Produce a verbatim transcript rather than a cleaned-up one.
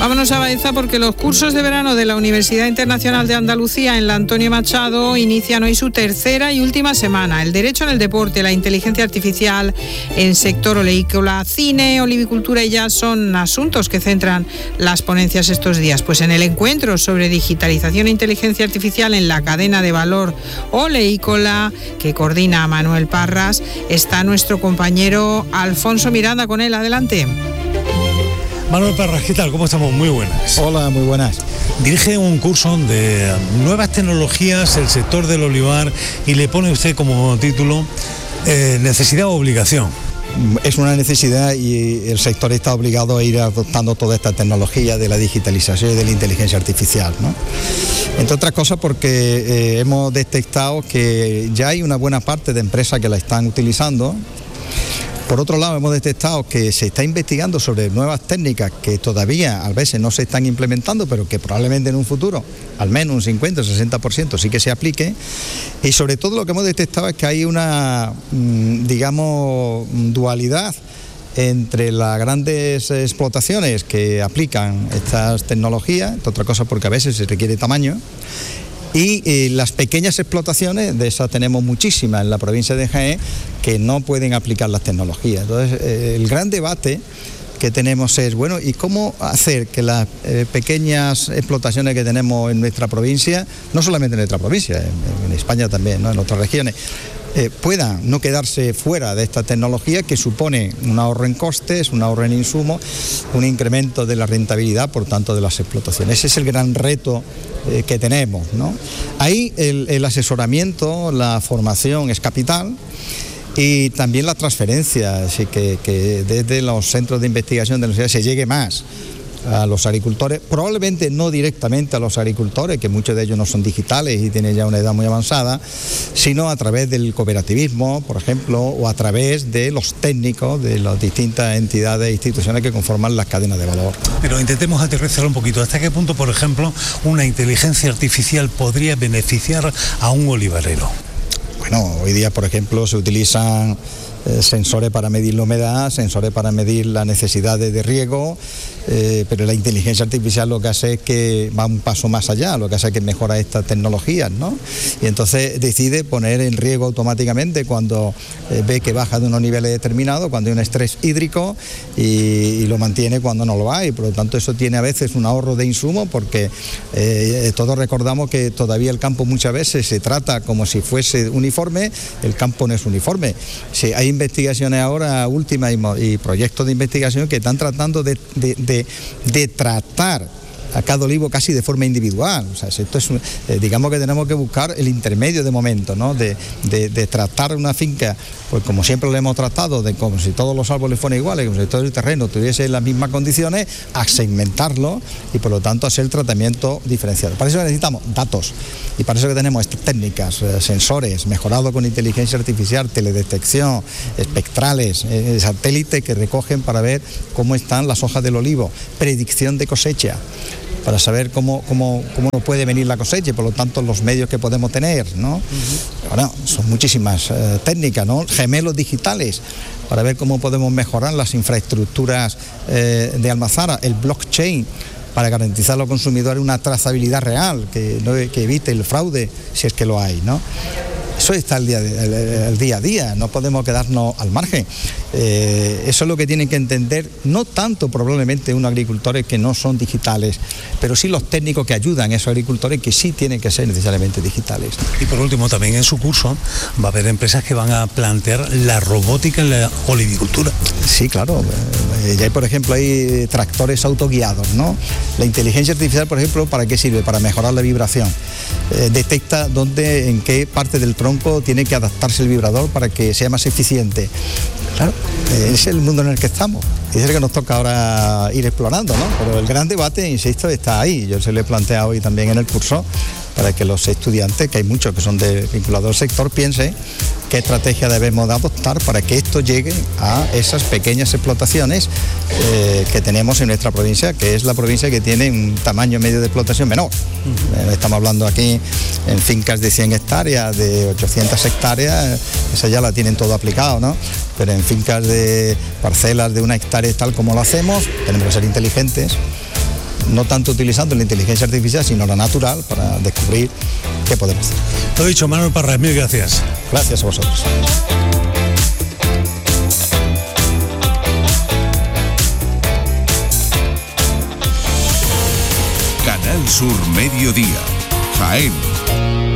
Vámonos a Baeza porque los cursos de verano de la Universidad Internacional de Andalucía en la Antonio Machado inician hoy su tercera y última semana. El derecho en el deporte, la inteligencia artificial en sector oleícola, cine, olivicultura y jazz son asuntos que centran las ponencias estos días. Pues en el encuentro sobre digitalización e inteligencia artificial en la cadena de valor oleícola que coordina Manuel Parras está nuestro compañero Alfonso Miranda con él. Adelante. Manuel Parras, ¿qué tal? ¿Cómo estamos? Muy buenas. Hola, muy buenas. Dirige un curso de nuevas tecnologías, el sector del olivar, y le pone usted como título eh, necesidad o obligación. Es una necesidad y el sector está obligado a ir adoptando toda esta tecnología de la digitalización y de la inteligencia artificial, ¿no? Entre otras cosas porque eh, hemos detectado que ya hay una buena parte de empresas que la están utilizando. Por otro lado, hemos detectado que se está investigando sobre nuevas técnicas que todavía a veces no se están implementando, pero que probablemente en un futuro, al menos un cincuenta o sesenta por ciento sí que se aplique. Y sobre todo lo que hemos detectado es que hay una, digamos, dualidad entre las grandes explotaciones que aplican estas tecnologías, entre otras cosas porque a veces se requiere tamaño, y eh, las pequeñas explotaciones, de esas tenemos muchísimas en la provincia de Jaén, que no pueden aplicar las tecnologías. Entonces, eh, el gran debate que tenemos es, bueno, ¿y cómo hacer que las eh, pequeñas explotaciones que tenemos en nuestra provincia, no solamente en nuestra provincia, en, en España también, ¿no?, en otras regiones, Eh, puedan no quedarse fuera de esta tecnología que supone un ahorro en costes, un ahorro en insumos, un incremento de la rentabilidad, por tanto, de las explotaciones? Ese es el gran reto eh, que tenemos, ¿no? Ahí el, el asesoramiento, la formación es capital. Y también la transferencia, así que, que desde los centros de investigación de la universidad se llegue más a los agricultores, probablemente no directamente a los agricultores, que muchos de ellos no son digitales y tienen ya una edad muy avanzada, sino a través del cooperativismo, por ejemplo, o a través de los técnicos de las distintas entidades e instituciones que conforman las cadenas de valor. Pero intentemos aterrizar un poquito. ¿Hasta qué punto, por ejemplo, una inteligencia artificial podría beneficiar a un olivarero? Bueno, hoy día, por ejemplo, se utilizan eh, sensores para medir la humedad, sensores para medir las necesidades de riego, eh, pero la inteligencia artificial lo que hace es que va un paso más allá, lo que hace es que mejora estas tecnologías, ¿no? Y entonces decide poner en riego automáticamente cuando eh, ve que baja de unos niveles determinados, cuando hay un estrés hídrico, y, y lo mantiene cuando no lo hay. Por lo tanto, eso tiene a veces un ahorro de insumo, porque eh, todos recordamos que todavía el campo muchas veces se trata como si fuese uniforme. El campo no es uniforme. Sí, hay investigaciones ahora últimas y, y proyectos de investigación que están tratando de, de, de, de tratar a cada olivo casi de forma individual. O sea, esto es, eh, digamos que tenemos que buscar el intermedio de momento, ¿no? De, de, de tratar una finca, pues como siempre lo hemos tratado, de como si todos los árboles fueran iguales, como si todo el terreno tuviese las mismas condiciones, a segmentarlo y por lo tanto hacer el tratamiento diferenciado. Para eso necesitamos datos y para eso que tenemos estas técnicas, eh, sensores mejorados con inteligencia artificial, teledetección, espectrales, eh, satélites que recogen para ver cómo están las hojas del olivo, predicción de cosecha, para saber cómo, cómo, cómo nos puede venir la cosecha y por lo tanto los medios que podemos tener, ¿no? Uh-huh. Bueno, son muchísimas eh, técnicas, ¿no? Gemelos digitales, para ver cómo podemos mejorar las infraestructuras eh, de almazara, el blockchain, para garantizar a los consumidores una trazabilidad real, que, no, que evite el fraude, si es que lo hay, ¿no? Eso está el día, el, el día a día, no podemos quedarnos al margen. Eh, eso es lo que tienen que entender, no tanto probablemente unos agricultores que no son digitales, pero sí los técnicos que ayudan a esos agricultores que sí tienen que ser necesariamente digitales. Y por último, también en su curso va a haber empresas que van a plantear la robótica en la olivicultura. Sí, claro. Eh, ya hay, por ejemplo, hay tractores autoguiados, ¿no? La inteligencia artificial, por ejemplo, ¿para qué sirve? Para mejorar la vibración. Eh, detecta dónde, en qué parte del tronco tiene que adaptarse el vibrador para que sea más eficiente. Claro, ese es el mundo en el que estamos. Es el que nos toca ahora ir explorando, ¿no? Pero el gran debate, insisto, está ahí. Yo se lo he planteado hoy también en el curso, para que los estudiantes, que hay muchos que son de, vinculados al sector, piensen qué estrategia debemos de adoptar para que esto llegue a esas pequeñas explotaciones eh, que tenemos en nuestra provincia, que es la provincia que tiene un tamaño medio de explotación menor. Uh-huh. Eh, estamos hablando aquí en fincas de cien hectáreas, de ochocientas hectáreas, esa ya la tienen todo aplicado, ¿no? Pero en fincas de parcelas de una hectárea, tal como lo hacemos, tenemos que ser inteligentes no tanto utilizando la inteligencia artificial, sino la natural, para descubrir qué podemos hacer. Lo dicho, Manuel Parra, mil gracias. Gracias a vosotros. Canal Sur Mediodía, Jaén.